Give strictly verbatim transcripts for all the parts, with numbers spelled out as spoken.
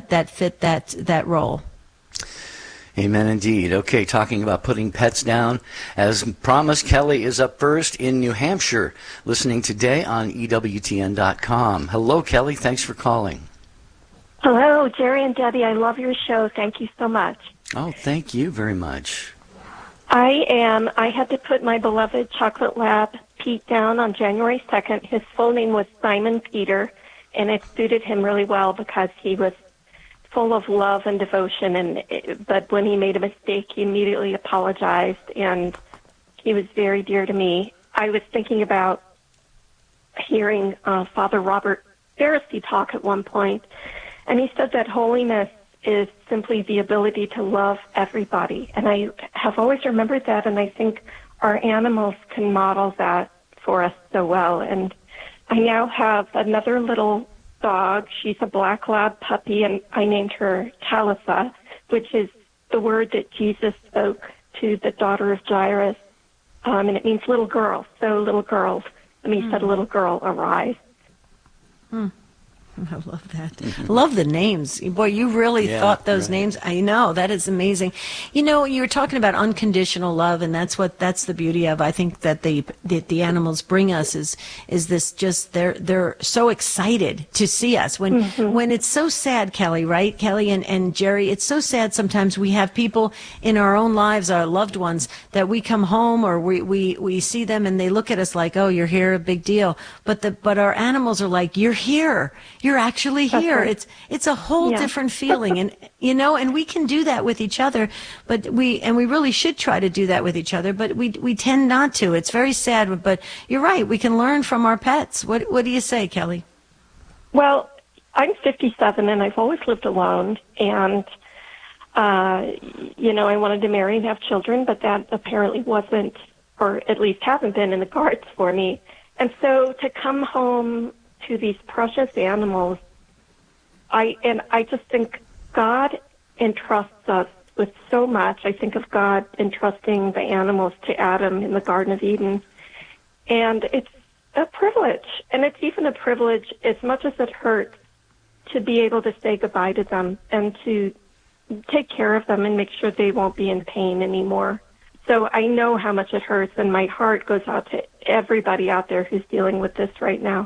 that fit that that role. Amen indeed. Okay, talking about putting pets down. As promised, Kelly is up first in New Hampshire, listening today on E W T N dot com. Hello, Kelly. Thanks for calling. Hello, Jerry and Debbie. I love your show. Thank you so much. Oh, thank you very much. I am. I had to put my beloved chocolate lab, Pete, down on January second. His full name was Simon Peter, and it suited him really well because he was full of love and devotion. And but when he made a mistake, he immediately apologized, and he was very dear to me. I was thinking about hearing uh, Father Robert Pharisee talk at one point, and he said that holiness is simply the ability to love everybody. And I have always remembered that, and I think our animals can model that for us so well. And I now have another little dog. She's a black lab puppy, and I named her Talitha, which is the word that Jesus spoke to the daughter of Jairus, um, and it means little girl. So little girls, and he mm. said, little girl, arise. Mm. I love that. Mm-hmm. Love the names. Boy, you really yeah, thought those right. names. I know. That is amazing. You know, you were talking about unconditional love, and that's what that's the beauty of, I think, that the that the animals bring us is is this just they're they're so excited to see us. When mm-hmm. when it's so sad, Kelly, right? Kelly and, and Jerry, it's so sad sometimes we have people in our own lives, our loved ones, that we come home or we, we, we see them and they look at us like, oh, you're here, a big deal. But the but our animals are like, you're here. You're actually here. Right. It's it's a whole yeah. different feeling, and you know, and we can do that with each other, but we and we really should try to do that with each other, but we we tend not to. It's very sad, but you're right. We can learn from our pets. What what do you say, Kelly? Well, I'm fifty-seven, and I've always lived alone, and uh, you know, I wanted to marry and have children, but that apparently wasn't, or at least hasn't been in the cards for me. And so to come home to these precious animals, I and I just think God entrusts us with so much. I think of God entrusting the animals to Adam in the Garden of Eden, and it's a privilege, and it's even a privilege as much as it hurts to be able to say goodbye to them and to take care of them and make sure they won't be in pain anymore. So I know how much it hurts, and my heart goes out to everybody out there who's dealing with this right now.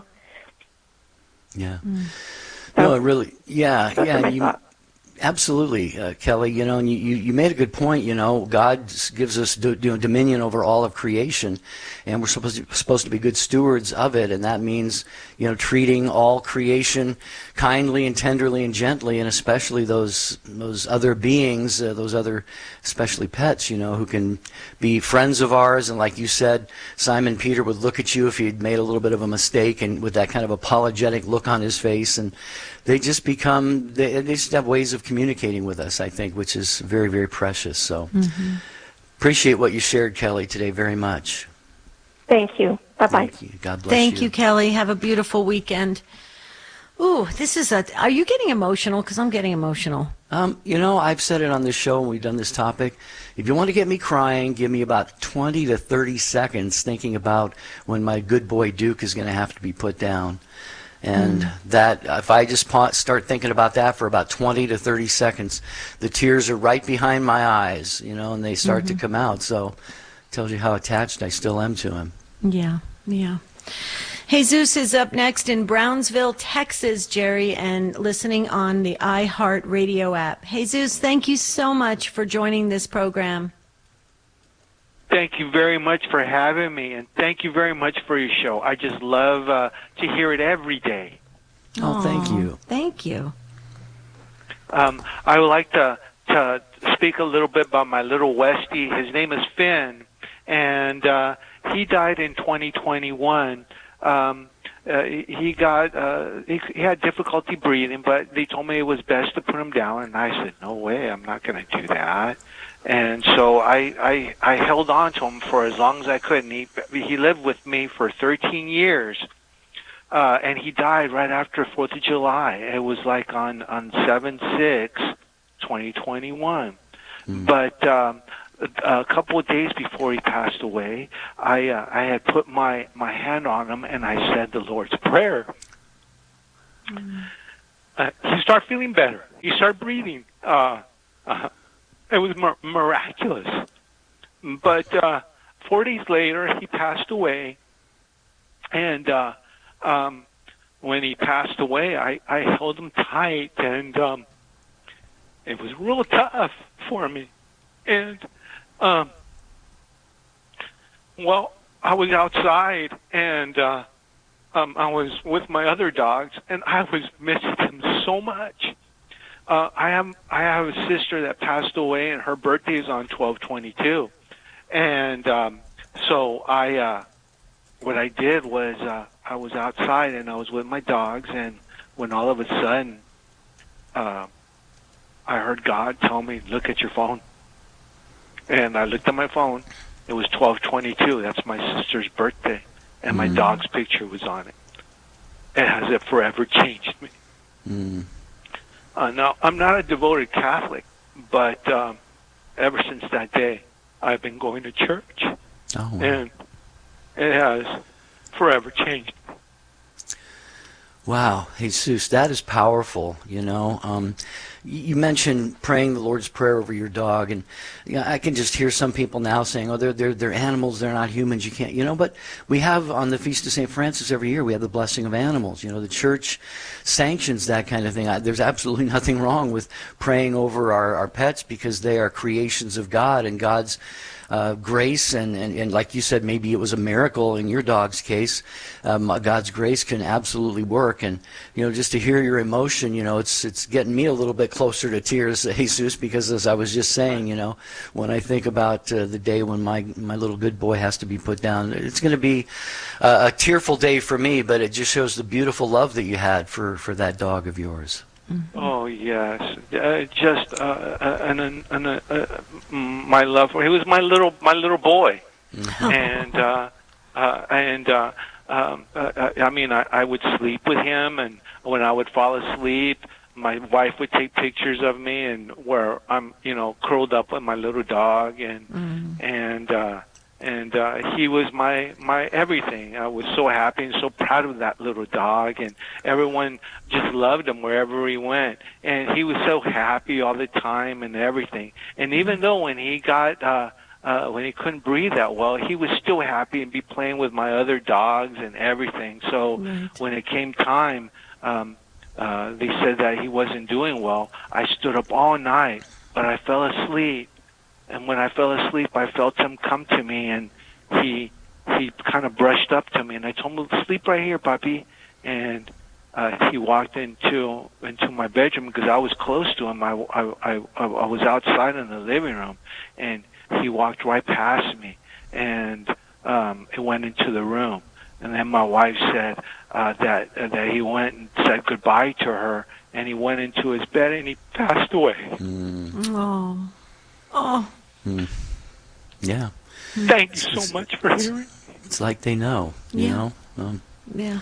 Yeah. Mm. No, it really, yeah, Those yeah. are my You, thoughts. Absolutely, uh, Kelly. You know, and you, you, you made a good point. You know, God gives us do, you know, dominion over all of creation, and we're supposed to, supposed to be good stewards of it. And that means, you know, treating all creation kindly and tenderly and gently, and especially those those other beings, uh, those other, especially pets. You know, who can be friends of ours. And like you said, Simon Peter would look at you if he'd made a little bit of a mistake, and with that kind of apologetic look on his face, and they just become, they, they just have ways of communicating with us, I think, which is very, very precious. So mm-hmm. appreciate what you shared, Kelly, today very much. Thank you. Bye-bye. Thank you. God bless Thank you. you, Kelly. Have a beautiful weekend. Ooh, this is a, are you getting emotional? Because I'm getting emotional. Um, you know, I've said it on this show when we've done this topic. If you want to get me crying, give me about twenty to thirty seconds thinking about when my good boy Duke is going to have to be put down. And mm. that, if I just start thinking about that for about twenty to thirty seconds, the tears are right behind my eyes, you know, and they start mm-hmm. to come out. So it tells you how attached I still am to him. Yeah, yeah. Jesus is up next in Brownsville, Texas, Jerry, and listening on the iHeart Radio app. Jesus, thank you so much for joining this program. Thank you very much for having me, and thank you very much for your show. I just love uh, to hear it every day. Oh, thank you. Thank you. Um, I would like to, to speak a little bit about my little Westie. His name is Finn, and uh, he died in twenty twenty-one. Um, uh, he got uh, he, he had difficulty breathing, but they told me it was best to put him down, and I said, no way, I'm not going to do that. And so I, I I held on to him for as long as I could. And he he lived with me for thirteen years, uh, and he died right after Fourth of July. It was like on on seven six, twenty twenty one. Mm. But um, a, a couple of days before he passed away, I uh, I had put my my hand on him and I said the Lord's Prayer. Mm. Uh, he started feeling better. he started breathing. Uh, uh, it was mir- miraculous. But uh, four days later, he passed away. And uh, um, when he passed away, I, I held him tight, and um, it was real tough for me. And, um, well, I was outside, and uh, um, I was with my other dogs, and I was missing him so much. Uh, I have I have a sister that passed away, and her birthday is on twelve twenty-two, and um, so I uh, what I did was uh, I was outside and I was with my dogs, and when all of a sudden uh, I heard God tell me, "Look at your phone," and I looked at my phone. It was twelve twenty-two. That's my sister's birthday, and my mm. dog's picture was on it. It has it forever changed me. Mm. Uh, now, I'm not a devoted Catholic, but um, ever since that day, I've been going to church, oh, wow. and it has forever changed. Wow, Jesus, that is powerful, you know. Um, you mentioned praying the Lord's Prayer over your dog, and you know, I can just hear some people now saying, oh, they're, they're, they're animals, they're not humans, you can't, you know, but we have on the Feast of Saint Francis every year, we have the blessing of animals. You know, the church sanctions that kind of thing. There's absolutely nothing wrong with praying over our, our pets because they are creations of God, and God's Uh, grace, and, and, and like you said, maybe it was a miracle in your dog's case. Um, God's grace can absolutely work, and you know, just to hear your emotion, you know, it's it's getting me a little bit closer to tears, Jesus, because as I was just saying, you know, when I think about uh, the day when my my little good boy has to be put down, it's going to be uh, a tearful day for me, but it just shows the beautiful love that you had for for that dog of yours. Mm-hmm. Oh yes, uh, just uh, and and, and uh, uh, my love for he was my little my little boy, mm-hmm. and uh, uh, and uh, um, uh, I mean I, I would sleep with him, and when I would fall asleep, my wife would take pictures of me and where I'm you know curled up with my little dog, and mm-hmm. and uh, and uh, he was my my everything. I was so happy and so proud of that little dog, and everyone just loved him wherever he went, and he was so happy all the time and everything. And even though when he got uh, uh, when he couldn't breathe that well, he was still happy and be playing with my other dogs and everything. So right. when it came time, um, uh, they said that he wasn't doing well. I stood up all night, but I fell asleep. And when I fell asleep, I felt him come to me, and he he kind of brushed up to me, and I told him, "Sleep right here, puppy." And uh, he walked into into my bedroom because I was close to him. I, I, I, I was outside in the living room, and he walked right past me, and um, he went into the room. And then my wife said uh, that uh, that he went and said goodbye to her, and he went into his bed, and he passed away. Mm. Oh. Oh. Mm. Yeah. Thank you so much for hearing. It's like they know, you yeah. know? Um, yeah.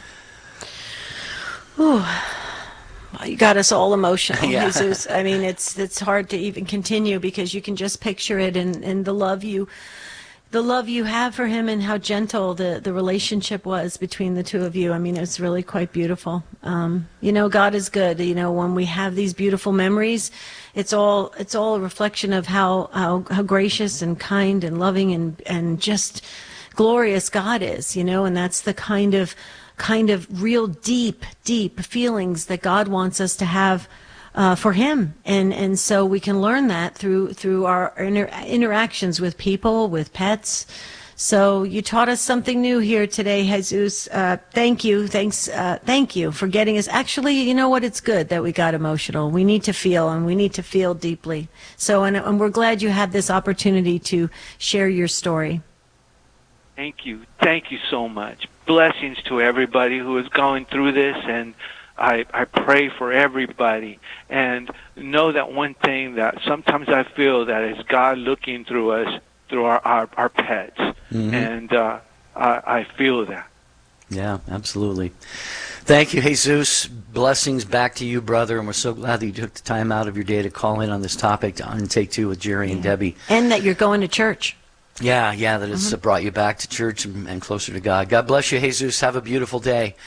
Ooh. Well, you got us all emotional, yeah. Jesus. I mean, it's it's hard to even continue because you can just picture it, and, and the love you the love you have for him, and how gentle the, the relationship was between the two of you. I mean, it's really quite beautiful. Um, you know, God is good. You know, when we have these beautiful memories, it's all it's all a reflection of how how, how gracious and kind and loving and, and just glorious God is, you know, and that's the kind of kind of real deep, deep feelings that God wants us to have Uh, for him, and and so we can learn that through through our inter- interactions with people, with pets. So you taught us something new here today, Jesus. Uh, thank you, thanks, uh, thank you for getting us. Actually, you know what? It's good that we got emotional. We need to feel, and we need to feel deeply. So, and, and we're glad you had this opportunity to share your story. Thank you, thank you so much. Blessings to everybody who is going through this, and I, I pray for everybody, and know that one thing that sometimes I feel that is God looking through us, through our, our, our pets, mm-hmm. and uh, I, I feel that. Yeah, absolutely. Thank you, Jesus. Blessings back to you, brother, and we're so glad that you took the time out of your day to call in on this topic on Take Two with Jerry yeah. and Debbie. And that you're going to church. Yeah, yeah, that it's mm-hmm. brought you back to church and, and closer to God. God bless you, Jesus. Have a beautiful day.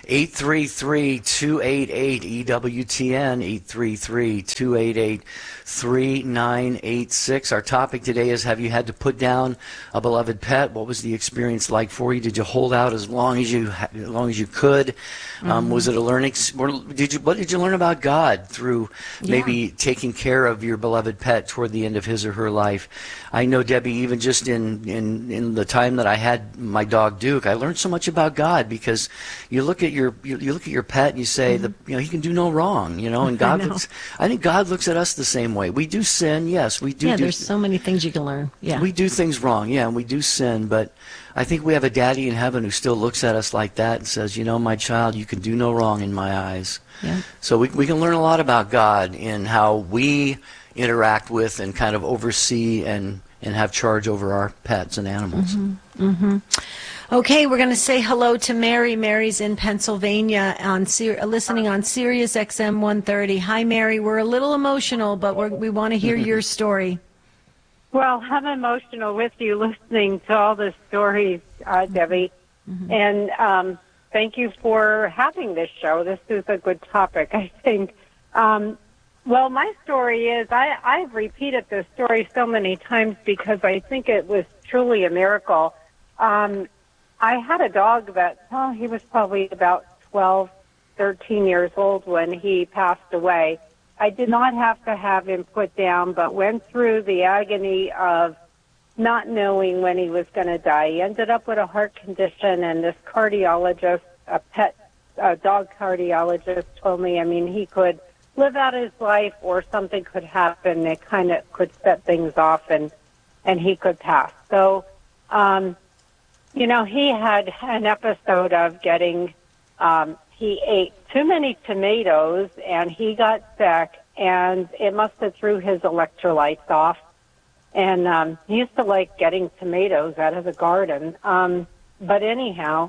eight three three, two eight eight, E W T N, eight three three, two eight eight, three nine eight six. Our topic today is, have you had to put down a beloved pet? What was the experience like for you? Did you hold out as long as you as long as you could? Mm-hmm. Um, was it a learning? Did you what did you learn about God through maybe yeah. taking care of your beloved pet toward the end of his or her life? I know, Debbie, even just in, in, in the time that I had my dog Duke, I learned so much about God, because you look at your you, you look at your pet and you say, mm-hmm. the, you know, he can do no wrong, you know, and God I looks. I think God looks at us the same way. We do sin, yes, we do. Yeah, do, there's so many things you can learn. Yeah, we do things wrong, yeah, and we do sin, but I think we have a daddy in heaven who still looks at us like that and says, you know, my child, you can do no wrong in my eyes. Yeah. So we we can learn a lot about God in how we interact with and kind of oversee and and have charge over our pets and animals. Mm-hmm. Mm-hmm. Okay, we're going to say hello to Mary. Mary's in Pennsylvania, on listening on Sirius X M one thirty. Hi, Mary. We're a little emotional, but we're, we want to hear your story. Well, I'm emotional with you listening to all the stories, uh, Debbie. Mm-hmm. And um, thank you for having this show. This is a good topic, I think. Um, well, my story is, I, I've repeated this story so many times because I think it was truly a miracle. Um, I had a dog that, oh, he was probably about twelve, thirteen years old when he passed away. I did not have to have him put down, but went through the agony of not knowing when he was going to die. He ended up with a heart condition, and this cardiologist, a pet a dog cardiologist, told me, I mean, he could live out his life or something could happen that kind of could set things off, and, and he could pass. So, um, you know, he had an episode of getting, um, he ate too many tomatoes and he got sick, and it must have threw his electrolytes off. And um, he used to like getting tomatoes out of the garden. Um, but anyhow,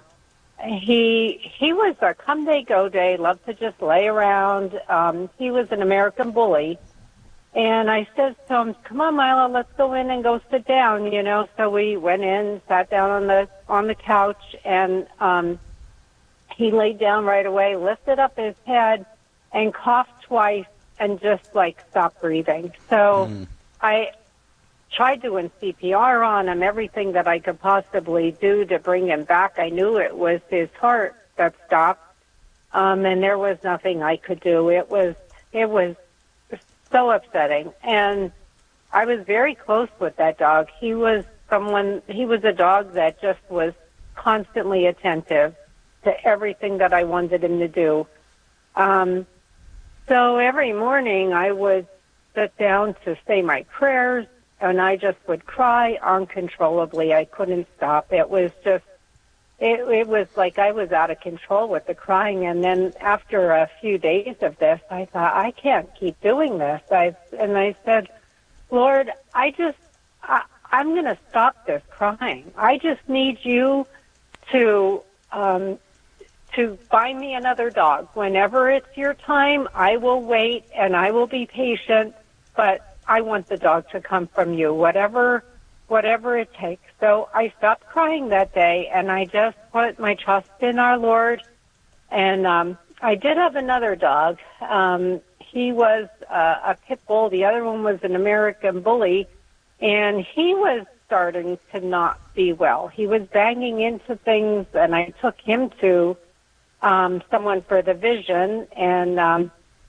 he he was a come day, go day, loved to just lay around. Um, he was an American bully. And I said to him, come on, Milo, let's go in and go sit down, you know. So we went in, sat down on the on the couch, and um, he laid down right away, lifted up his head, and coughed twice and just, like, stopped breathing. So mm. I tried doing C P R on him, everything that I could possibly do to bring him back. I knew it was his heart that stopped, um, and there was nothing I could do. It was it was so upsetting. And I was very close with that dog. He was someone, he was a dog that just was constantly attentive to everything that I wanted him to do. Um, so every morning I would sit down to say my prayers, and I just would cry uncontrollably. I couldn't stop. It was just, it, it was like I was out of control with the crying. And then after a few days of this, I thought, I can't keep doing this. I, and I said, Lord, I just, I, I'm going to stop this crying. I just need you to, um, to find me another dog. Whenever it's your time, I will wait and I will be patient, but I want the dog to come from you, whatever whatever it takes. So I stopped crying that day, and I just put my trust in our Lord. And um, I did have another dog. Um, he was uh, a pit bull. The other one was an American bully, and he was starting to not be well. He was banging into things, and I took him to um, someone for the vision, and um,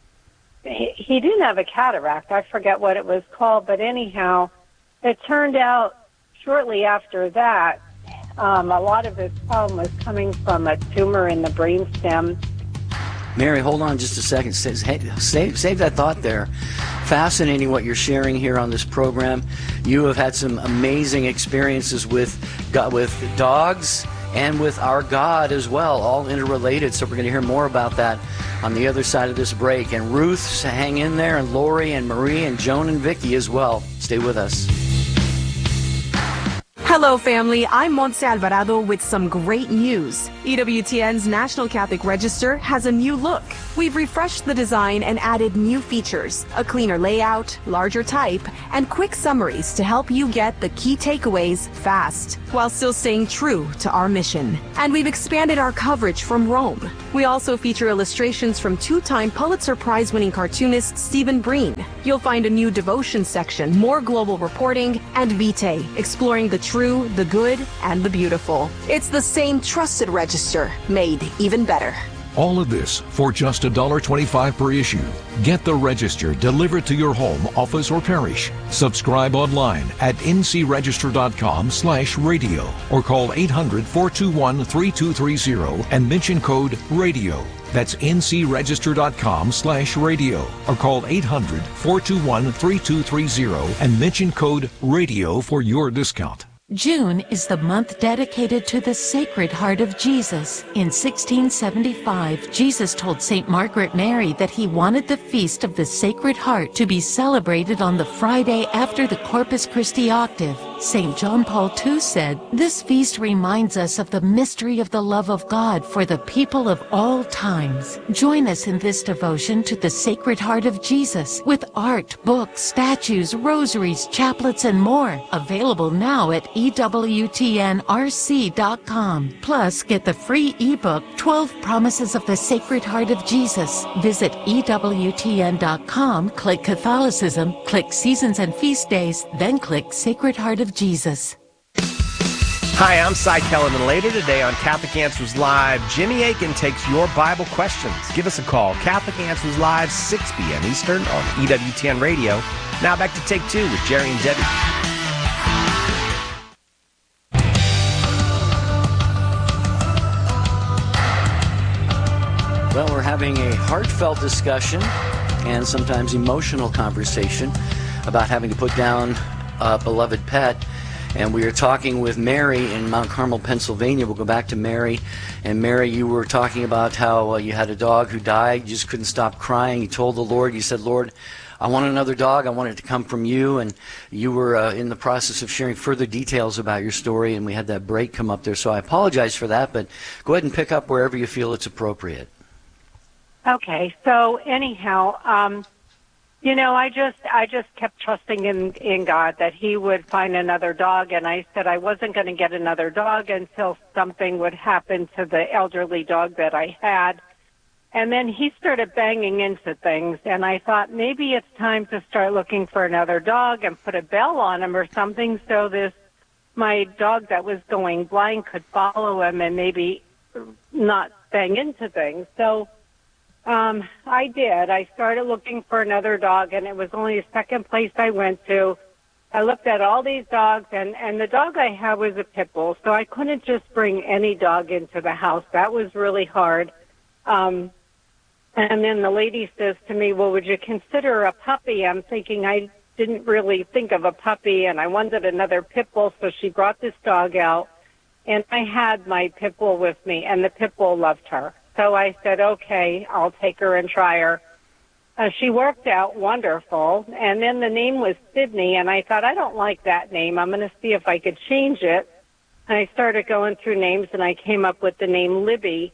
he, he didn't have a cataract. I forget what it was called, but anyhow, it turned out shortly after that, um, a lot of his problem was coming from a tumor in the brainstem. Mary, hold on just a second. Save, save, save that thought there. Fascinating what you're sharing here on this program. You have had some amazing experiences with with dogs and with our God as well, all interrelated. So we're going to hear more about that on the other side of this break. And Ruth, hang in there, and Lori and Marie and Joan and Vicky as well. Stay with us. Hello, family. I'm Montse Alvarado with some great news. E W T N's National Catholic Register has a new look. We've refreshed the design and added new features, a cleaner layout, larger type, and quick summaries to help you get the key takeaways fast, while still staying true to our mission. And we've expanded our coverage from Rome. We also feature illustrations from two-time Pulitzer Prize-winning cartoonist Stephen Breen. You'll find a new devotion section, more global reporting, and Vitae, exploring the true, the good, and the beautiful. It's the same trusted register, made even better. All of this for just one dollar twenty-five per issue. Get the Register delivered to your home, office, or parish. Subscribe online at ncregister.com slash radio or call eight hundred, four two one, three two three zero and mention code RADIO. That's ncregister.com slash radio or call eight hundred, four two one, three two three zero and mention code RADIO for your discount. June is the month dedicated to the Sacred Heart of Jesus. In sixteen seventy-five, Jesus told Saint Margaret Mary that he wanted the Feast of the Sacred Heart to be celebrated on the Friday after the Corpus Christi octave. Saint John Paul the Second said, "This feast reminds us of the mystery of the love of God for the people of all times." Join us in this devotion to the Sacred Heart of Jesus with art, books, statues, rosaries, chaplets, and more. Available now at E W T N R C dot com. Plus, get the free ebook, twelve Promises of the Sacred Heart of Jesus. Visit E W T N dot com, click Catholicism, click Seasons and Feast Days, then click Sacred Heart of Jesus. Hi, I'm Cy Kellum, and later today on Catholic Answers Live, Jimmy Akin takes your Bible questions. Give us a call. Catholic Answers Live, six p.m. Eastern on E W T N Radio. Now back to Take Two with Jerry and Debbie. Well, we're having a heartfelt discussion and sometimes emotional conversation about having to put down a beloved pet. And we are talking with Mary in Mount Carmel, Pennsylvania. We'll go back to Mary. And Mary, you were talking about how uh, you had a dog who died. You just couldn't stop crying. You told the Lord, you said, "Lord, I want another dog. I want it to come from you." And you were uh, in the process of sharing further details about your story, and we had that break come up there. So I apologize for that, but go ahead and pick up wherever you feel it's appropriate. Okay, so anyhow, um, you know, I just I just kept trusting in, in God that he would find another dog, and I said I wasn't going to get another dog until something would happen to the elderly dog that I had. And then he started banging into things, and I thought maybe it's time to start looking for another dog and put a bell on him or something so this my dog that was going blind could follow him and maybe not bang into things. So Um, I did. I started looking for another dog, and it was only the second place I went to. I looked at all these dogs, and, and the dog I had was a pit bull, so I couldn't just bring any dog into the house. That was really hard. Um, and then the lady says to me, "Well, would you consider a puppy?" I'm thinking I didn't really think of a puppy, and I wanted another pit bull, so she brought this dog out, and I had my pit bull with me, and the pit bull loved her. So I said, okay, I'll take her and try her. Uh, she worked out wonderful, and then the name was Sydney, and I thought, I don't like that name. I'm going to see if I could change it. And I started going through names, and I came up with the name Libby.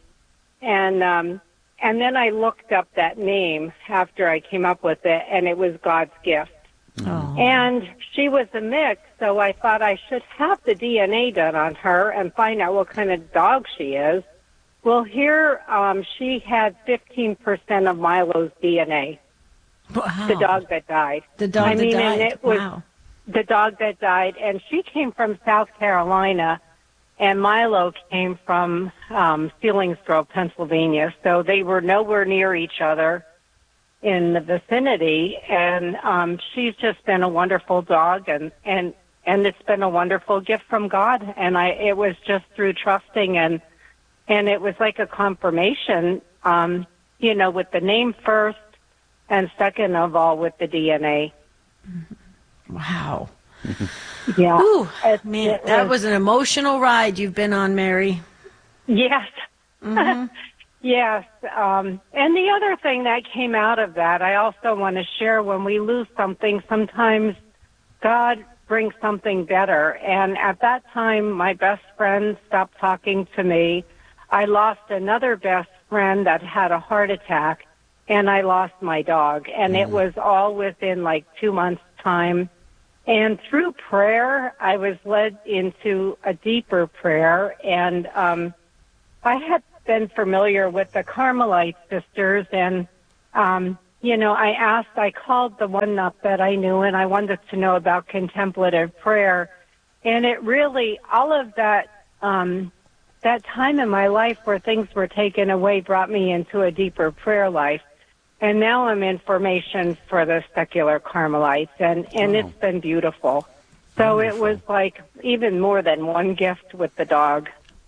And um, and then I looked up that name after I came up with it, and it was God's gift. Oh. And she was a mix, so I thought I should have the D N A done on her and find out what kind of dog she is. Well, here um, she had fifteen percent of Milo's D N A, wow. The dog that died. The dog I that mean, died. And it was wow. The dog that died, and she came from South Carolina, and Milo came from um, Selinsgrove, Pennsylvania. So they were nowhere near each other in the vicinity, and um, she's just been a wonderful dog, and, and, and it's been a wonderful gift from God, and I it was just through trusting, and and it was like a confirmation, um, you know, with the name first, and second of all with the D N A. Wow. Yeah. Ooh, it, man, it that was, was an emotional ride you've been on, Mary. Yes. Mm-hmm. Yes. Um, and the other thing that came out of that, I also want to share, when we lose something, sometimes God bring something better. And at that time, my best friend stopped talking to me. I lost another best friend that had a heart attack, and I lost my dog. And mm. it was all within like two months' time. And through prayer, I was led into a deeper prayer. And um, I had been familiar with the Carmelite sisters, and um, you know, I asked, I called the one up that I knew, and I wanted to know about contemplative prayer. And it really, all of that, um, that time in my life where things were taken away brought me into a deeper prayer life. And now I'm in formation for the secular Carmelites, and, and oh. it's been beautiful. So Wonderful. It was like even more than one gift with the dog.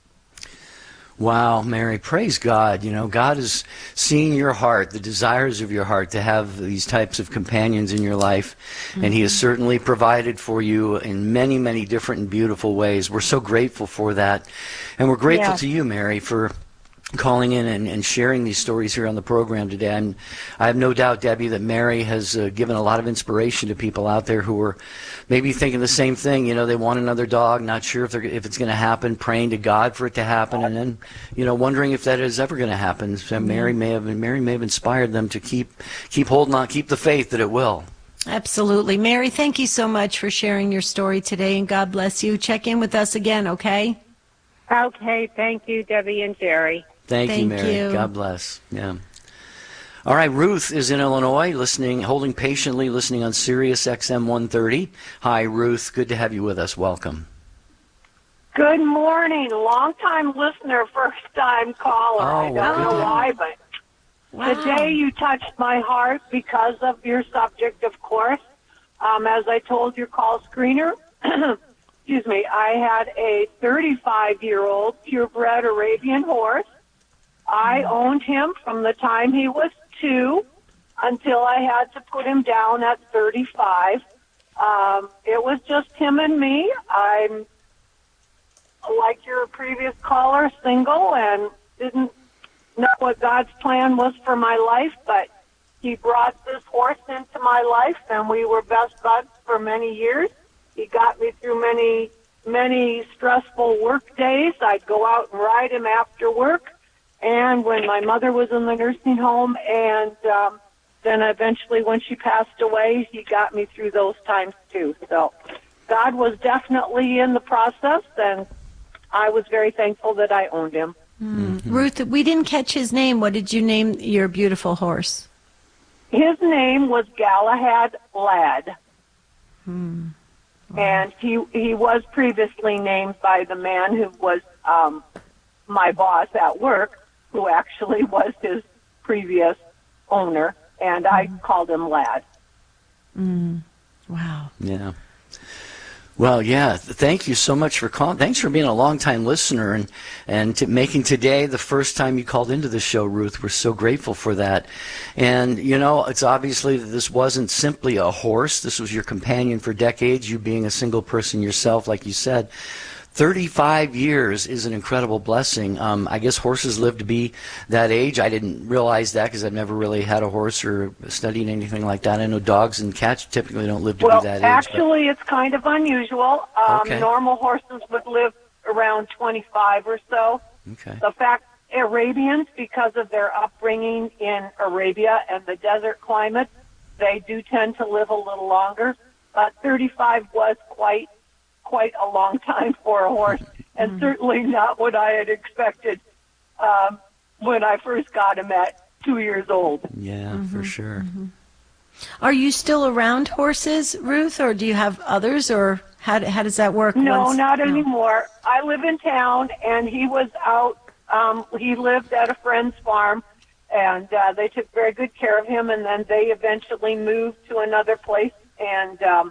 Wow, Mary, praise God. You know, God is seeing your heart, the desires of your heart to have these types of companions in your life, mm-hmm. and He has certainly provided for you in many, many different and beautiful ways. We're so grateful for that, and we're grateful yeah. to you, Mary, for calling in and, and sharing these stories here on the program today. And I have no doubt, Debbie, that Mary has uh, given a lot of inspiration to people out there who are maybe thinking the same thing. You know, they want another dog, not sure if they're, if it's going to happen, praying to God for it to happen, and then, you know, wondering if that is ever going to happen. So Mary may have Mary may have inspired them to keep keep holding on, keep the faith that it will. Absolutely. Mary, thank you so much for sharing your story today, and God bless you. Check in with us again, okay? Okay. Thank you, Debbie and Jerry. Thank, Thank you, Mary. you. God bless. Yeah. All right, Ruth is in Illinois, listening, holding patiently, listening on Sirius X M one thirty. Hi, Ruth. Good to have you with us. Welcome. Good morning. Long-time listener, first-time caller. Oh, I don't know why, but wow. today you touched my heart because of your subject, of course. Um, as I told your call screener, excuse me, I had a thirty-five-year-old purebred Arabian horse. I owned him from the time he was two until I had to put him down at thirty-five. Um, it was just him and me. I'm, like your previous caller, single and didn't know what God's plan was for my life, but He brought this horse into my life, and we were best buds for many years. He got me through many, many stressful work days. I'd go out and ride him after work. And when my mother was in the nursing home, and um, then eventually when she passed away, he got me through those times too. So God was definitely in the process, and I was very thankful that I owned him. Mm. Ruth, we didn't catch his name. What did you name your beautiful horse? His name was Galahad Lad. Hmm. Wow. And he he was previously named by the man who was um, my boss at work, who actually was his previous owner, and I mm. called him Lad. Mm. Wow. Yeah. Well, yeah, thank you so much for calling. Thanks for being a long-time listener and, and to making today the first time you called into the show, Ruth. We're so grateful for that. And, you know, it's obviously that this wasn't simply a horse. This was your companion for decades, you being a single person yourself, like you said. thirty-five years is an incredible blessing. Um, I guess horses live to be that age. I didn't realize that because I've never really had a horse or studied anything like that. I know dogs and cats typically don't live to well, be that age. Well, actually, it's kind of unusual. Um, okay. Normal horses would live around twenty-five or so. Okay. The fact Arabians, because of their upbringing in Arabia and the desert climate, they do tend to live a little longer. But thirty-five was quite quite a long time for a horse, and mm-hmm. certainly not what I had expected um, when I first got him at two years old. Yeah, mm-hmm. for sure. Mm-hmm. Are you still around horses, Ruth, or do you have others, or how, how does that work? No, once? not no. anymore. I live in town, and he was out. Um, he lived at a friend's farm, and uh, they took very good care of him, and then they eventually moved to another place, and um,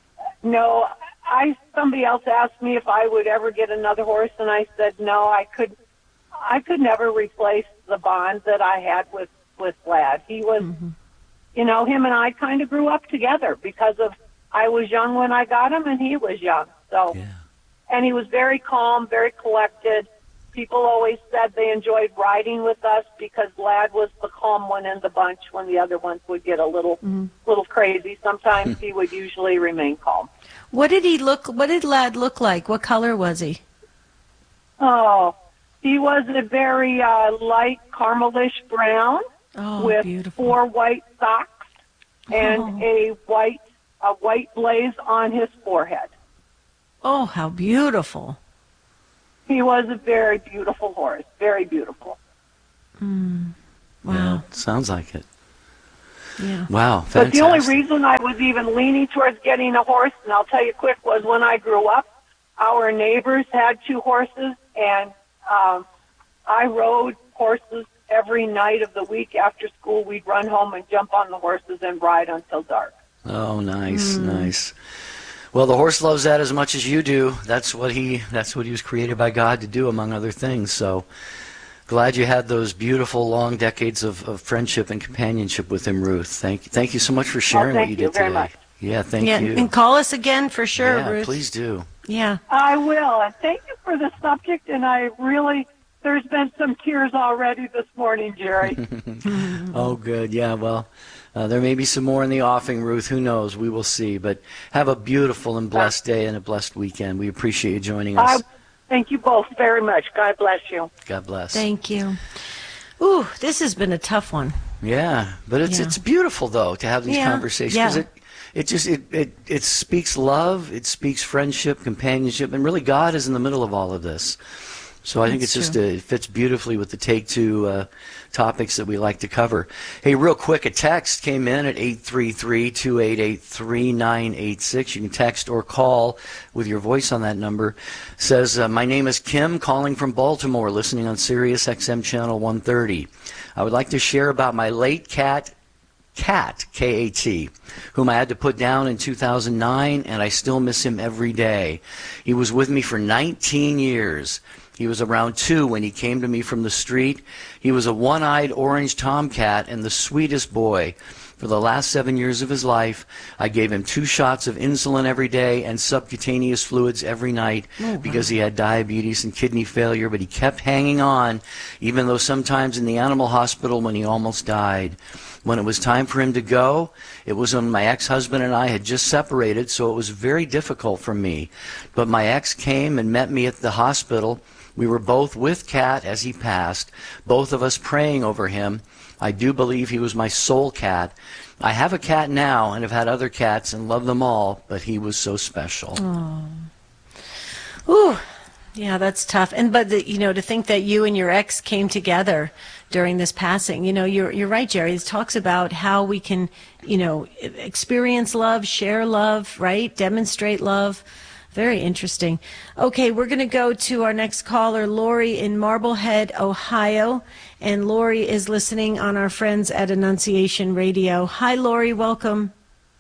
no, I somebody else asked me if I would ever get another horse, and I said no. I could, I could never replace the bond that I had with with Lad. He was, mm-hmm. you know, him and I kind of grew up together because of I was young when I got him, and he was young. So, yeah. And he was very calm, very collected. People always said they enjoyed riding with us because Lad was the calm one in the bunch when the other ones would get a little, mm-hmm. little crazy. Sometimes he would usually remain calm. What did he look, what did Lad look like? What color was he? Oh, he was a very uh, light caramelish brown Oh, with beautiful. four white socks and Oh. a white a white blaze on his forehead. Oh, how beautiful. He was a very beautiful horse, very beautiful. Mm. Wow. Yeah, sounds like it. Yeah. Wow, But fantastic. the only reason I was even leaning towards getting a horse, and I'll tell you quick, was when I grew up, our neighbors had two horses, and um, I rode horses every night of the week after school. We'd run home and jump on the horses and ride until dark. Oh, nice, nice. Well, the horse loves that as much as you do. That's what he that's what he was created by God to do, among other things. So glad you had those beautiful long decades of, of friendship and companionship with him, Ruth. Thank thank you so much for sharing thank what you you did very today. much. Yeah, thank yeah. you. And call us again for sure, yeah, Ruth. please do. Yeah. I will, and thank you for the subject, and I really, there's been some tears already this morning, Jerry. Oh, good. Yeah, well, uh, there may be some more in the offing, Ruth. Who knows? We will see. But have a beautiful and blessed day and a blessed weekend. We appreciate you joining us. I thank you both very much. God bless you. God bless. Thank you. Ooh, this has been a tough one. Yeah, but it's Yeah. it's beautiful though to have these Yeah, conversations. 'Cause yeah. It it just it, it it speaks love, it speaks friendship, companionship, and really God is in the middle of all of this. So I think That's it's just true. uh, it fits beautifully with the Take Two uh, topics that we like to cover. Hey, real quick, a text came in at eight three three, two eight eight, three nine eight six. You can text or call with your voice on that number. It says, uh, my name is Kim, calling from Baltimore, listening on Sirius X M Channel one thirty. I would like to share about my late cat, Cat, K A T, whom I had to put down in two thousand nine, and I still miss him every day. He was with me for nineteen years. He was around two when he came to me from the street. He was a one-eyed orange tomcat and the sweetest boy. For the last seven years of his life, I gave him two shots of insulin every day and subcutaneous fluids every night Oh, wow. because he had diabetes and kidney failure, but he kept hanging on, even though sometimes in the animal hospital when he almost died. When it was time for him to go, it was when my ex-husband and I had just separated, so it was very difficult for me. But my ex came and met me at the hospital. We were both with Cat as he passed, both of us praying over him. I do believe he was my soul cat. I have a cat now and have had other cats and love them all, but he was so special. Oh. Ooh. Yeah, that's tough. And but the, you know, to think that you and your ex came together during this passing, you know, you're you're right, Jerry. It talks about how we can, you know, experience love, share love, right? Demonstrate love. Very interesting. Okay, we're going to go to our next caller, Lori in Marblehead, Ohio. And Lori is listening on our friends at Annunciation Radio. Hi, Lori. Welcome.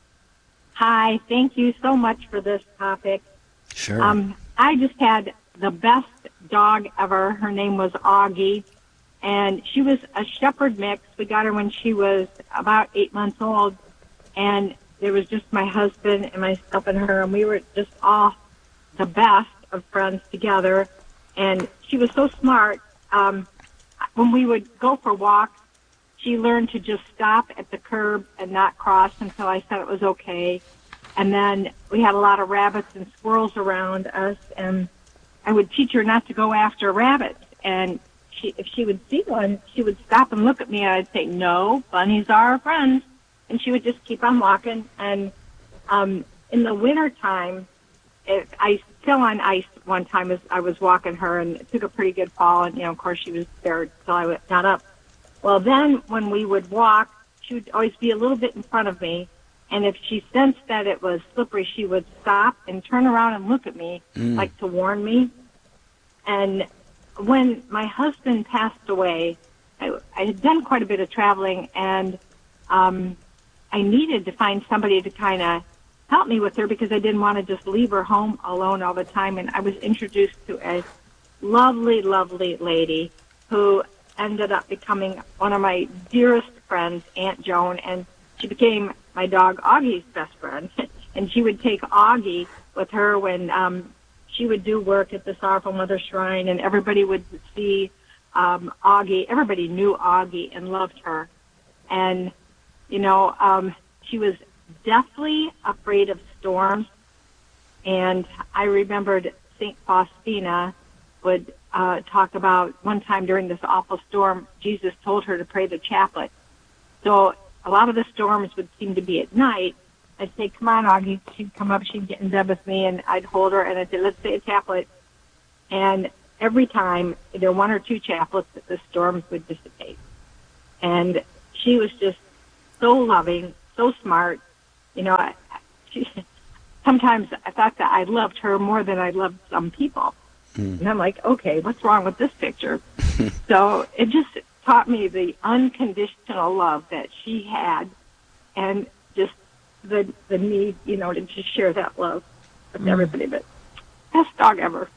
Hi. Thank you so much for this topic. Sure. Um, I just had the best dog ever. Her name was Augie, and she was a shepherd mix. We got her when she was about eight months old, and there was just my husband and myself and her, and we were just all the best of friends together. And she was so smart. Um, when we would go for walks, she learned to just stop at the curb and not cross until I said it was okay. And then we had a lot of rabbits and squirrels around us, and I would teach her not to go after rabbits. And she, if she would see one, she would stop and look at me, and I'd say, no, bunnies are our friends. And she would just keep on walking. And um, in the wintertime, it, I fell on ice one time as I was walking her, and took a pretty good fall. And, you know, of course, she was scared until I got up. Well, then when we would walk, she would always be a little bit in front of me. And if she sensed that it was slippery, she would stop and turn around and look at me, Mm. like to warn me. And when my husband passed away, I, I had done quite a bit of traveling, and um, I needed to find somebody to kind of help me with her because I didn't want to just leave her home alone all the time. And I was introduced to a lovely, lovely lady who ended up becoming one of my dearest friends, Aunt Joan, and she became my dog Augie's best friend. And she would take Augie with her when um, she would do work at the Sorrowful Mother Shrine, and everybody would see um, Augie. Everybody knew Augie and loved her. And, you know, um, she was deathly afraid of storms, And I remembered Saint Faustina would uh, talk about one time during this awful storm, Jesus told her to pray the chaplet. So a lot of the storms would seem to be at night. I'd say, come on, Augie. She'd come up, she'd get in bed with me, and I'd hold her, and I'd say, let's say a chaplet. And every time, either one or two chaplets, the storms would dissipate. And she was just so loving, so smart. You know, I, she, sometimes I thought that I loved her more than I loved some people. Mm. And I'm like, okay, what's wrong with this picture? So it just taught me the unconditional love that she had, and just the the need, you know, to just share that love with mm. everybody. But best dog ever.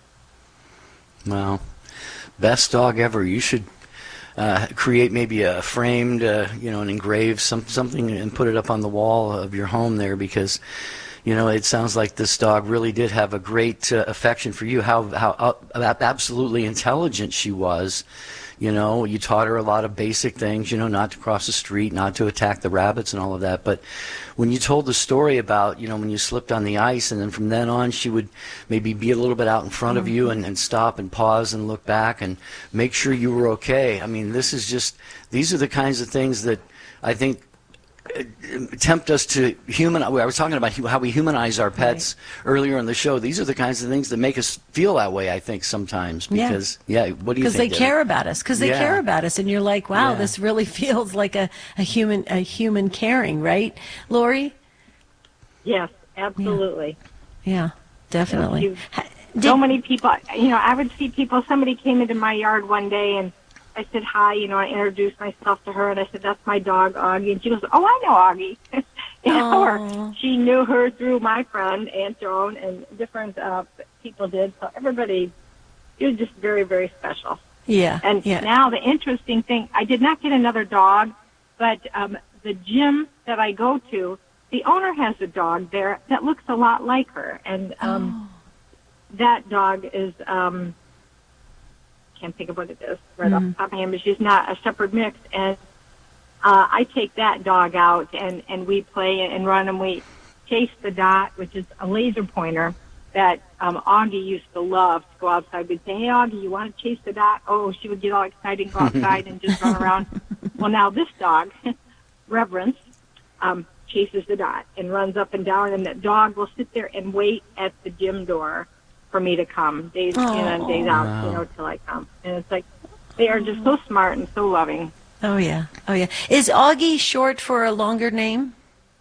Wow. Best dog ever. You should uh, create maybe a framed, uh, you know, an engraved some, something and put it up on the wall of your home there, because, you know, it sounds like this dog really did have a great uh, affection for you. How how uh, absolutely intelligent she was. You know, you taught her a lot of basic things, you know, not to cross the street, not to attack the rabbits and all of that. But when you told the story about, you know, when you slipped on the ice, and then from then on she would maybe be a little bit out in front of you and, and stop and pause and look back and make sure you were okay. I mean, this is just, these are the kinds of things that I think tempt us to human. I was talking about how we humanize our pets right. earlier in the show. These are the kinds of things that make us feel that way, I think, sometimes. Because, yeah, yeah what do you think? Because they Debbie? care about us. Because they yeah. care about us. And you're like, wow, yeah. this really feels like a, a human a human caring, right? Lori? Yes, absolutely. Yeah, yeah definitely. Did, so many people, you know, I would see people, somebody came into my yard one day and I said, hi, you know, I introduced myself to her, and I said, that's my dog, Augie. And she goes, oh, I know Augie. you know, or she knew her through my friend, Aunt Joan, and different uh, people did. So everybody, it was just very, very special. Yeah. And yeah. now the interesting thing, I did not get another dog, but um, the gym that I go to, the owner has a dog there that looks a lot like her. And um, oh. that dog is... Um, can't think of what it is right mm. off the top of my head, but she's not a shepherd mix. And uh, I take that dog out, and, and we play and run, and we chase the dot, which is a laser pointer that um, Augie used to love to go outside. We'd say, hey, Augie, you want to chase the dot? Oh, she would get all excited and go outside and just run around. Well, now this dog, Reverence, um, chases the dot and runs up and down, and that dog will sit there and wait at the gym door for me to come, days oh, in and days out, wow. you know, till I come. And it's like, they are just so smart and so loving. Oh, yeah. Oh, yeah. Is Augie short for a longer name?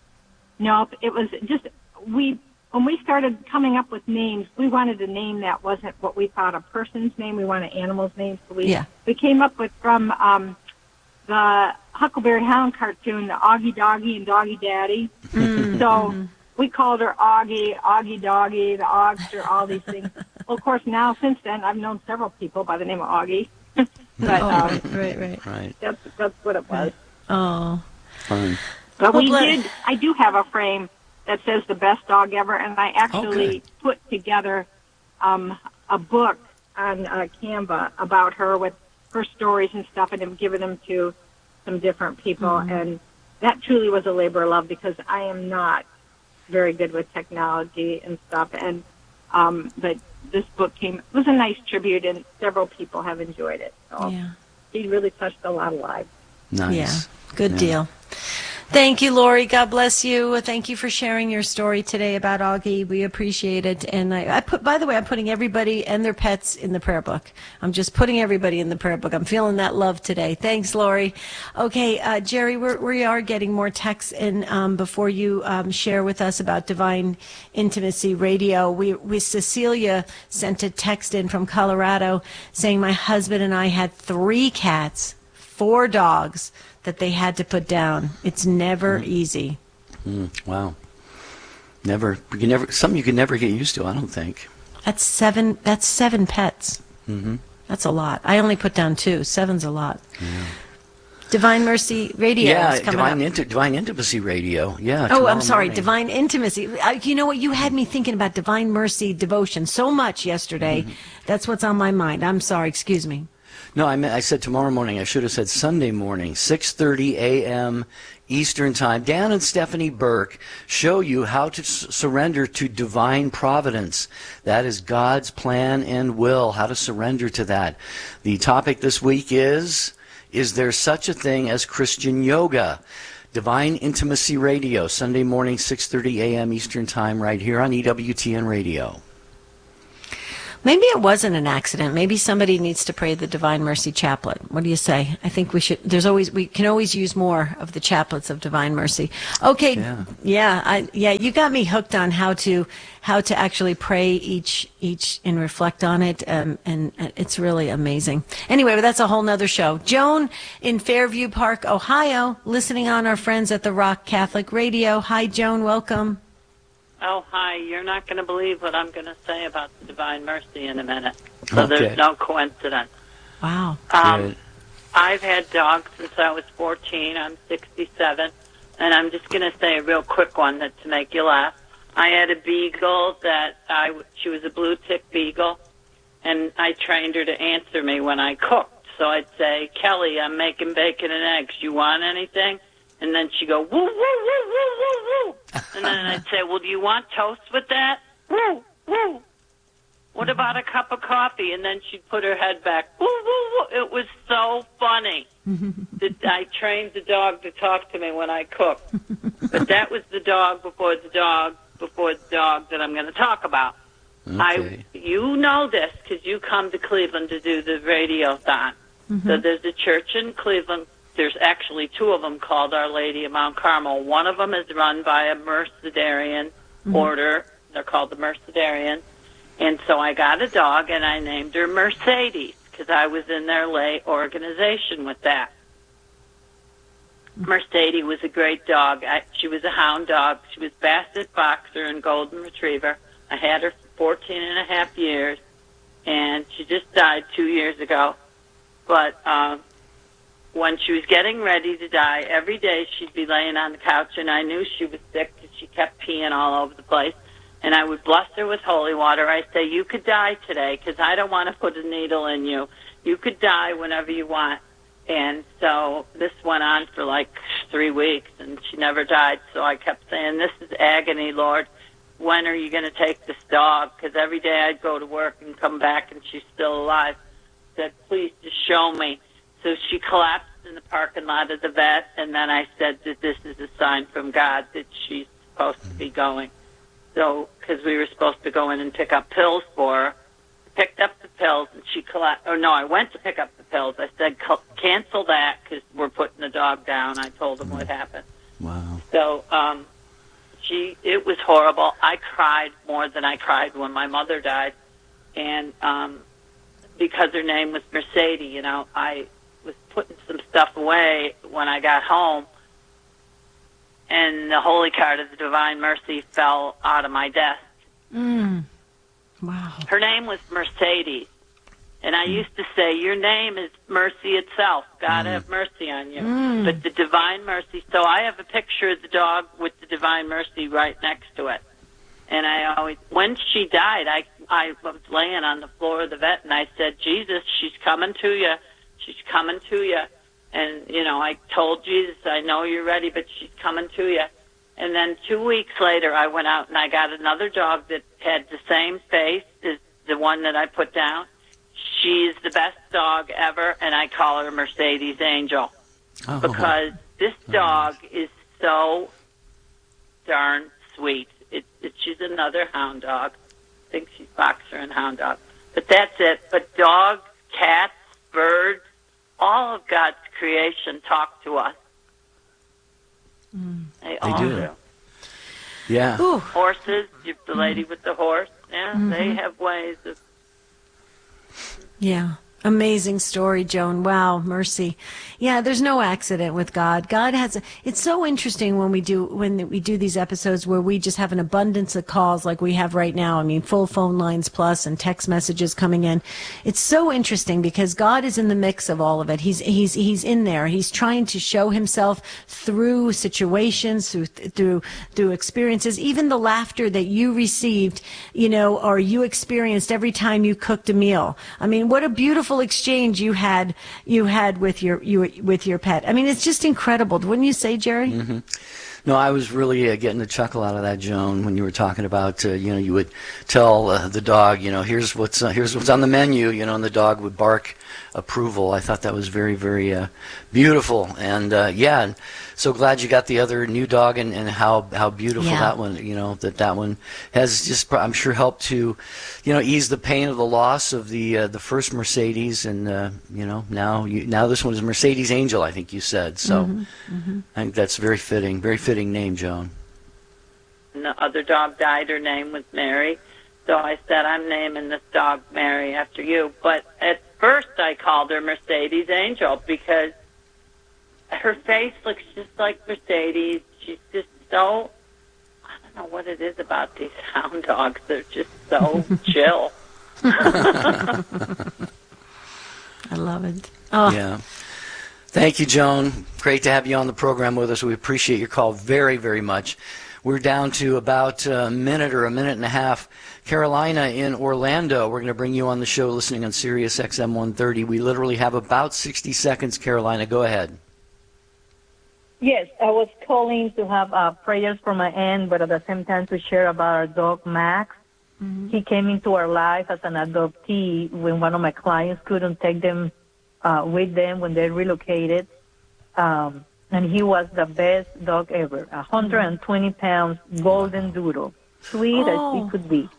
No, it was just, we, when we started coming up with names, we wanted a name that wasn't what we thought a person's name. We wanted animals' names. So we, yeah. we came up with, from um, the Huckleberry Hound cartoon, the Augie Doggy and Doggy Daddy. Mm-hmm. So, mm-hmm. we called her Augie, Augie Doggy, the Augster, all these things. Well, of course, now, since then, I've known several people by the name of Augie. but oh, um, right, right, right. right. That's, that's what it was. Oh. Fun. But well, we but, did, I do have a frame that says the best dog ever, and I actually okay. put together um, a book on uh, Canva about her with her stories and stuff, and have given them to some different people. Mm-hmm. And that truly was a labor of love, because I am not very good with technology and stuff, and um, but this book came, it was a nice tribute, and several people have enjoyed it. So yeah. he really touched a lot of lives. Nice. Yeah, good yeah. deal. Thank you, Lori. God bless you. Thank you for sharing your story today about Augie. We appreciate it. And I, I put, by the way, I'm putting everybody and their pets in the prayer book. I'm just putting everybody in the prayer book. I'm feeling that love today. Thanks, Lori. Okay, uh, Jerry, we're, we are getting more texts in um, before you um, share with us about Divine Intimacy Radio. We, we Cecilia sent a text in from Colorado saying, my husband and I had three cats, four dogs that they had to put down. It's never mm. easy. Mm, wow. Never, you can never, something you can never get used to, I don't think. That's seven, that's seven pets. Mm-hmm. That's a lot. I only put down two. Seven's a lot. Yeah. Divine Mercy Radio yeah, is coming Divine, up. Inti- Divine Intimacy Radio. Yeah. Oh, I'm sorry. Morning. Divine Intimacy. Uh, you know what? You had me thinking about Divine Mercy devotion so much yesterday. Mm-hmm. That's what's on my mind. I'm sorry. Excuse me. No, I meant, I said tomorrow morning. I should have said Sunday morning, six thirty a.m. Eastern Time. Dan and Stephanie Burke show you how to s- surrender to divine providence. That is God's plan and will, how to surrender to that. The topic this week is, is there such a thing as Christian yoga? Divine Intimacy Radio, Sunday morning, six thirty a.m. Eastern Time, right here on E W T N Radio. Maybe it wasn't an accident. Maybe somebody needs to pray the Divine Mercy Chaplet. What do you say? I think we should. There's always we can always use more of the chaplets of Divine Mercy. Okay, yeah, yeah, I, yeah. You got me hooked on how to how to actually pray each each and reflect on it, um, and it's really amazing. Anyway, but that's a whole nother show. Joan in Fairview Park, Ohio, listening on our friends at the Rock Catholic Radio. Hi, Joan. Welcome. Oh, hi. You're not going to believe what I'm going to say about the Divine Mercy in a minute. So okay. There's no coincidence. Wow. Um, I've had dogs since I was fourteen. I'm sixty-seven. And I'm just going to say a real quick one that to make you laugh. I had a beagle that I, she was a blue tick beagle, and I trained her to answer me when I cooked. So I'd say, Kelly, I'm making bacon and eggs. You want anything? And then she'd go, woo, woo, woo, woo, woo, woo. And then I'd say, well, do you want toast with that? Woo, woo. What about a cup of coffee? And then she'd put her head back. Woo, woo, woo. It was so funny. that I trained the dog to talk to me when I cooked. But that was the dog before the dog before the dog that I'm going to talk about. Okay. I, you know this because you come to Cleveland to do the radiothon. Mm-hmm. So there's a church in Cleveland. There's actually two of them called Our Lady of Mount Carmel. One of them is run by a Mercedarian mm-hmm. order. They're called the Mercedarians. And so I got a dog, and I named her Mercedes because I was in their lay organization with that. Mercedes was a great dog. I, she was a hound dog. She was Basset Boxer and Golden Retriever. I had her for fourteen and a half years, and she just died two years ago. But um, when she was getting ready to die, every day she'd be laying on the couch, and I knew she was sick because she kept peeing all over the place. And I would bless her with holy water. I say, you could die today because I don't want to put a needle in you. You could die whenever you want. And so this went on for like three weeks, and she never died. So I kept saying, this is agony, Lord. When are you going to take this dog? Because every day I'd go to work and come back, and she's still alive. I said, please just show me. So she collapsed in the parking lot of the vet, and then I said that this is a sign from God that she's supposed to be going. So, because we were supposed to go in and pick up pills for her, picked up the pills, and she collapsed. Or no, I went to pick up the pills. I said, cancel that because we're putting the dog down. I told him what happened. Wow. So, um, she, it was horrible. I cried more than I cried when my mother died. And um, because her name was Mercedes, you know, I was putting some stuff away when I got home, and the holy card of the Divine Mercy fell out of my desk. Mm. Wow. Her name was Mercedes. And I mm. used to say, your name is mercy itself. God mm. have mercy on you. Mm. But the Divine Mercy, so I have a picture of the dog with the Divine Mercy right next to it. And I always, when she died, I, I was laying on the floor of the vet, and I said, Jesus, she's coming to you. She's coming to you. And, you know, I told Jesus, I know you're ready, but she's coming to you. And then two weeks later, I went out and I got another dog that had the same face as the one that I put down. She's the best dog ever, and I call her Mercedes Angel. Oh. Because this dog is so darn sweet. It, it, she's another hound dog. I think she's boxer and hound dog. But that's it. But dogs, cats, birds, all of God's creation talk to us. Mm. They, they all do. do. Yeah. Ooh. Horses, the lady with the horse, yeah, mm-hmm. they have ways of... Yeah. Amazing story, Joan. Wow, mercy. Yeah, there's no accident with God. God has a, it's so interesting when we do when we do these episodes where we just have an abundance of calls like we have right now. I mean, full phone lines plus and text messages coming in. It's so interesting because God is in the mix of all of it. He's he's he's in there. He's trying to show himself through situations, through through through experiences, even the laughter that you received, you know, or you experienced every time you cooked a meal. I mean, what a beautiful beautiful exchange you had you had with your you with your pet. I mean, it's just incredible, wouldn't you say, Jerry? Mm-hmm. No, I was really uh, getting a chuckle out of that, Joan, when you were talking about, uh, you know, you would tell uh, the dog, you know, here's what's uh, here's what's on the menu, you know, and the dog would bark approval. I thought that was very, very uh, beautiful. And, uh, yeah, and so glad you got the other new dog and, and how, how beautiful Yeah. that one, you know, that that one has just, I'm sure, helped to, you know, ease the pain of the loss of the uh, the first Mercedes. And, uh, you know, now you, now this one is Mercedes Angel, I think you said. So Mhm, mhm. I think that's very fitting, very fitting name, Joan. And the other dog died. Her name was Mary. So I said, I'm naming this dog Mary after you. But at first I called her Mercedes Angel because her face looks just like Mercedes. She's just so, I don't know what it is about these hound dogs. They're just so chill. I love it. Oh. Yeah. Thank you, Joan. Great to have you on the program with us. We appreciate your call very, very much. We're down to about a minute or a minute and a half. Carolina in Orlando, we're going to bring you on the show listening on Sirius X M one thirty. We literally have about sixty seconds. Carolina, go ahead. Yes, I was calling to have uh, prayers for my aunt, but at the same time to share about our dog, Max. Mm-hmm. He came into our life as an adoptee when one of my clients couldn't take them uh, with them when they relocated. Um, and he was the best dog ever, one hundred twenty pounds, golden doodle, sweet Oh. as he could be.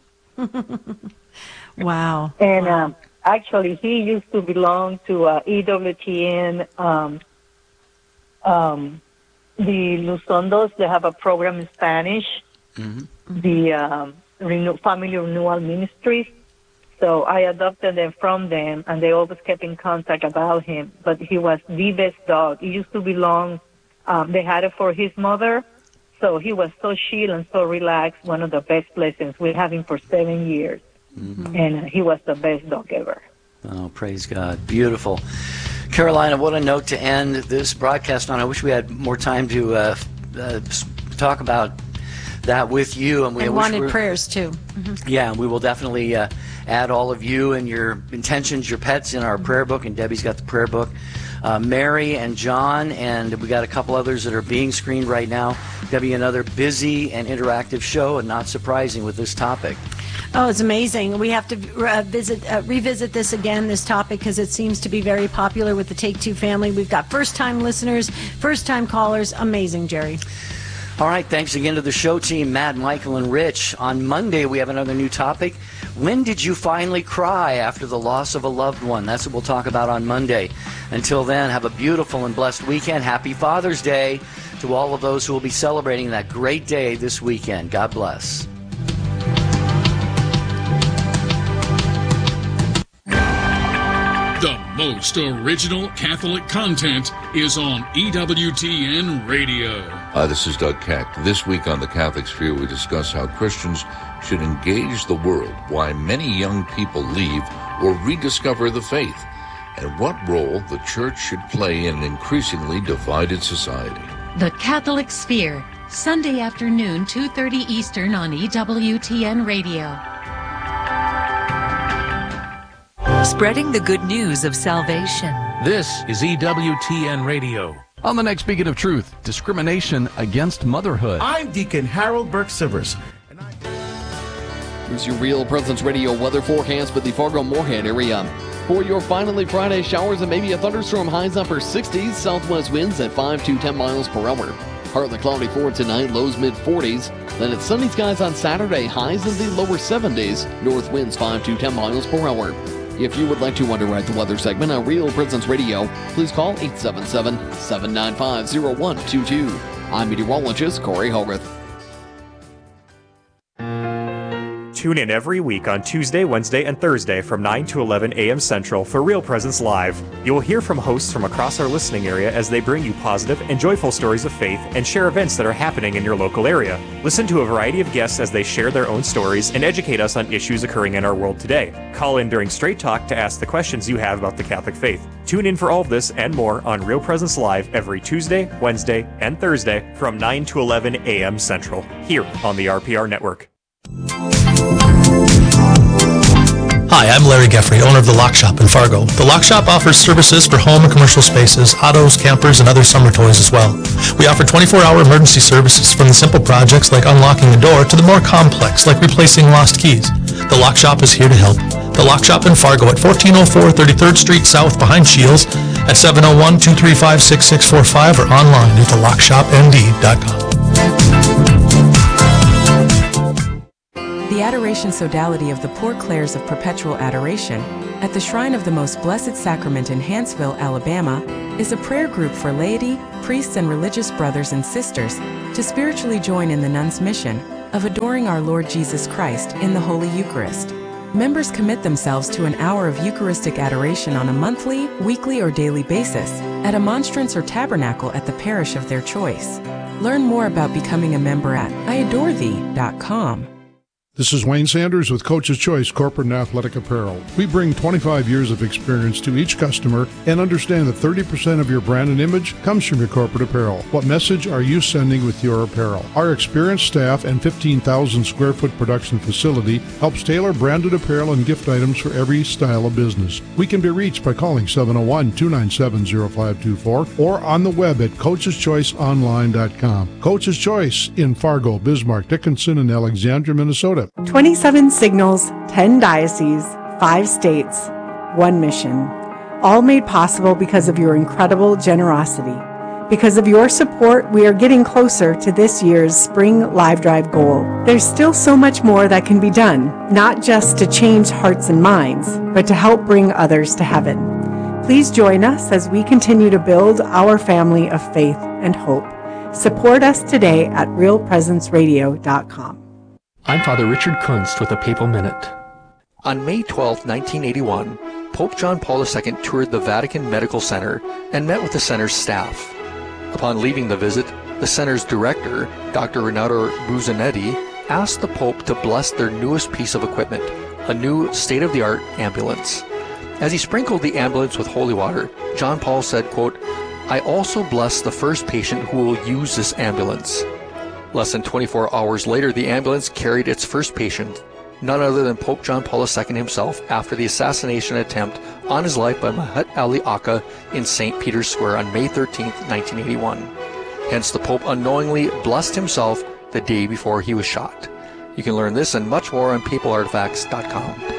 Wow. And um, actually, he used to belong to uh, E W T N, um, um, the Luzondos. They have a program in Spanish, Mm-hmm. the um, Renew- Family Renewal Ministries. So I adopted them from them, and they always kept in contact about him. But he was the best dog. He used to belong, um, they had it for his mother. So he was so chill and so relaxed, one of the best blessings. We had him for seven years, Mm-hmm. and he was the best dog ever. Oh, praise God. Beautiful. Carolina, what a note to end this broadcast on. I wish we had more time to uh, uh, talk about that with you. And we I wish wanted we were- prayers, too. Mhm. Yeah, we will definitely uh, add all of you and your intentions, your pets in our prayer book, and Debbie's got the prayer book. Uh, Mary and John, and we got a couple others that are being screened right now. Debbie, another busy and interactive show, and not surprising with this topic. Oh, it's amazing. We have to uh, visit, uh, revisit this again, this topic, because it seems to be very popular with the Take Two family. We've got first-time listeners, first-time callers. Amazing, Jerry. All right, thanks again to the show team, Matt, Michael, and Rich. On Monday, we have another new topic. When did you finally cry after the loss of a loved one? That's what we'll talk about on Monday. Until then, have a beautiful and blessed weekend. Happy Father's Day to all of those who will be celebrating that great day this weekend. God bless. The most original Catholic content is on E W T N Radio. Hi, this is Doug Keck. This week on The Catholic Sphere, we discuss how Christians should engage the world, why many young people leave or rediscover the faith, and what role the Church should play in an increasingly divided society. The Catholic Sphere, Sunday afternoon, two thirty Eastern on E W T N Radio. Spreading the good news of salvation. This is E W T N Radio. On the next Beacon of Truth, discrimination against motherhood. I'm Deacon Harold Burke Sivers. Here's your Real Presence Radio weather forecast for the Fargo-Moorhead area. For your finally Friday showers and maybe a thunderstorm, highs upper sixties, southwest winds at five to ten miles per hour. Partly cloudy for tonight, lows mid forties. Then it's sunny skies on Saturday, highs in the lower seventies, north winds five to ten miles per hour. If you would like to underwrite the weather segment on Real Presence Radio, please call eight seven seven, seven nine five, zero one two two. I'm meteorologist Corey Hogarth. Tune in every week on Tuesday, Wednesday, and Thursday from nine to eleven a.m. Central for Real Presence Live. You will hear from hosts from across our listening area as they bring you positive and joyful stories of faith and share events that are happening in your local area. Listen to a variety of guests as they share their own stories and educate us on issues occurring in our world today. Call in during Straight Talk to ask the questions you have about the Catholic faith. Tune in for all of this and more on Real Presence Live every Tuesday, Wednesday, and Thursday from nine to eleven a.m. Central, here on the R P R Network. Hi, I'm Larry Geffrey, owner of The Lock Shop in Fargo. The Lock Shop offers services for home and commercial spaces, autos, campers, and other summer toys as well. We offer twenty-four hour emergency services from the simple projects like unlocking a door to the more complex like replacing lost keys. The Lock Shop is here to help. The Lock Shop in Fargo at fourteen oh four thirty-third Street South behind Shields at seven oh one, two three five, six six four five or online at the lock shop n d dot com. The Adoration Sodality of the Poor Clares of Perpetual Adoration at the Shrine of the Most Blessed Sacrament in Hanceville, Alabama, is a prayer group for laity, priests, and religious brothers and sisters to spiritually join in the nuns' mission of adoring our Lord Jesus Christ in the Holy Eucharist. Members commit themselves to an hour of Eucharistic adoration on a monthly, weekly, or daily basis at a monstrance or tabernacle at the parish of their choice. Learn more about becoming a member at I adore thee dot com. This is Wayne Sanders with Coach's Choice Corporate and Athletic Apparel. We bring twenty-five years of experience to each customer and understand that thirty percent of your brand and image comes from your corporate apparel. What message are you sending with your apparel? Our experienced staff and fifteen thousand square foot production facility helps tailor branded apparel and gift items for every style of business. We can be reached by calling seven oh one, two nine seven, oh five two four or on the web at coaches choice online dot com. Coach's Choice in Fargo, Bismarck, Dickinson, and Alexandria, Minnesota. twenty-seven signals, ten dioceses, five states, one mission. All made possible because of your incredible generosity. Because of your support, we are getting closer to this year's Spring Live Drive goal. There's still so much more that can be done, not just to change hearts and minds, but to help bring others to heaven. Please join us as we continue to build our family of faith and hope. Support us today at real presence radio dot com. I'm Father Richard Kunst with a Papal Minute. On May twelfth, nineteen eighty-one, Pope John Paul the Second toured the Vatican Medical Center and met with the center's staff. Upon leaving the visit, the center's director, Doctor Renato Buzanetti, asked the Pope to bless their newest piece of equipment, a new state-of-the-art ambulance. As he sprinkled the ambulance with holy water, John Paul said, quote, "I also bless the first patient who will use this ambulance." Less than twenty-four hours later, the ambulance carried its first patient, none other than Pope John Paul the Second himself, after the assassination attempt on his life by Mahat Ali Akka in Saint Peter's Square on May thirteenth, nineteen eighty-one. Hence, the Pope unknowingly blessed himself the day before he was shot. You can learn this and much more on papal artifacts dot com.